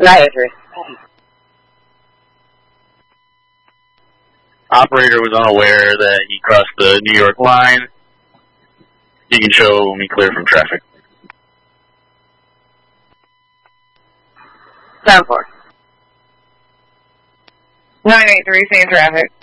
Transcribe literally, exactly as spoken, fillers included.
nine eight three. Operator was unaware that he crossed the New York line. You can show me clear from traffic. seven four. nine eight three, same traffic.